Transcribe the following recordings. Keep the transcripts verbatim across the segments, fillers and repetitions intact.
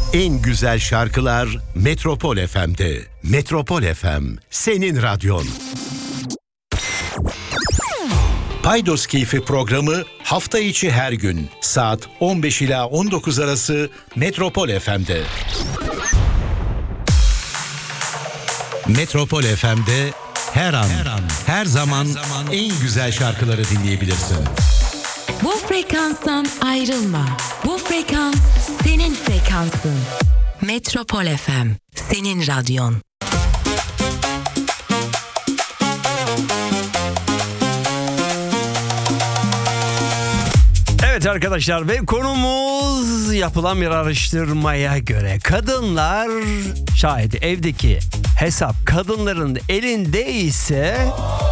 En güzel şarkılar Metropol F M'de. Metropol F M, senin radyon. Paydos Keyfi programı hafta içi her gün saat on beş ila on dokuz arası Metropol F M'de. Metropol F M'de her an, her an, her zaman, her zaman en güzel şarkıları dinleyebilirsin. Bu frekanstan ayrılma. Bu frekans senin frekansın. Metropol F M, senin radyon. Evet arkadaşlar, ve konumuz yapılan bir araştırmaya göre kadınlar, şayet evdeki hesap kadınların elinde ise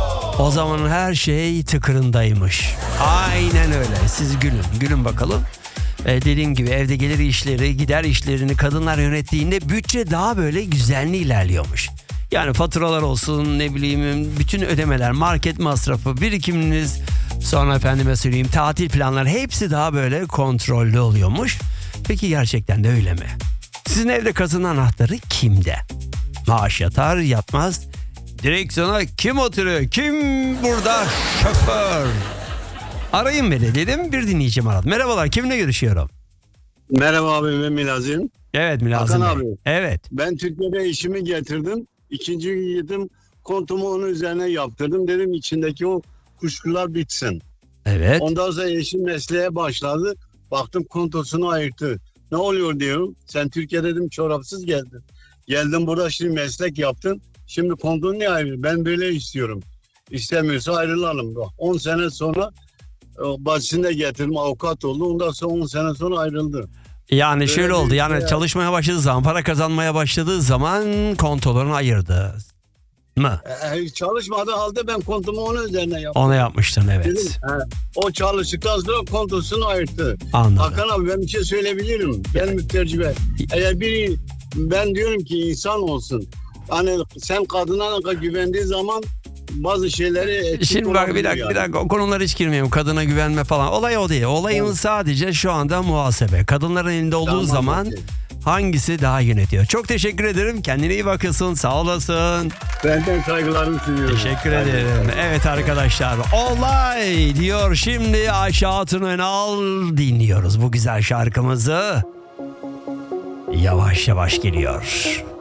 o zaman her şey tıkırındaymış. Aynen öyle. Siz gülün. Gülün bakalım. Ee, dediğim gibi evde gelir işleri, gider işlerini kadınlar yönettiğinde bütçe daha böyle güzelliği ilerliyormuş. Yani faturalar olsun, ne bileyim, bütün ödemeler, market masrafı, birikiminiz, sonra efendime söyleyeyim tatil planları, hepsi daha böyle kontrollü oluyormuş. Peki gerçekten de öyle mi? Sizin evde kasının anahtarı kimde? Maaş yatar yatmaz direksiyona kim oturuyor? Kim burada şoför? Arayın beni dedim, bir dinleyicim aradı. Merhabalar, kiminle görüşüyorum? Merhaba abi, ben Milazim. Evet Milazim Bey. Hakan abi. Evet. Ben Türkiye'de işimi getirdim. İkinci gün yedim, kontumu onun üzerine yaptırdım. Dedim içindeki o kuşkular bitsin. Evet. Ondan sonra eşim mesleğe başladı. Baktım kontosunu ayırttı. Ne oluyor diyorum. Sen Türkiye'de dedim çorapsız geldin. Geldim burada şimdi meslek yaptın. Şimdi kontonu niye ayırıyor? Ben böyle istiyorum. İstemiyorsa ayrılalım. on sene sonra başını da getirdim, avukat oldu. Ondan sonra on sene sonra ayrıldı. Yani Böyle şöyle oldu, yani ya. çalışmaya başladığı zaman, para kazanmaya başladığı zaman kontolarını ayırdı mı? Ee, çalışmadığı halde ben kontumu onun üzerine yaptım. Onu yapmıştın, evet. Dedim, he, o çalıştıktan sonra kontosunu ayırttı. Anladım. Hakan abi, ben bir şey söyleyebilirim. Ben mütercime. Eğer biri, ben diyorum ki insan olsun. Hani sen kadına güvendiği zaman bazı şeyleri... Şimdi bak bir dakika, yani. bir dakika o konulara hiç girmeyeyim. Kadına güvenme falan. Olay o değil. Olayımız evet. Sadece şu anda muhasebe. Kadınların elinde olduğu tamam, zaman okay. Hangisi daha yönetiyor? Çok teşekkür ederim. Kendine iyi bakıyorsun. Sağ olasın. Benden saygılarımı sunuyorum. Teşekkür ederim. Evet arkadaşlar. Olay diyor. Şimdi Ayşe Hatun Önal dinliyoruz bu güzel şarkımızı. Yavaş yavaş geliyor.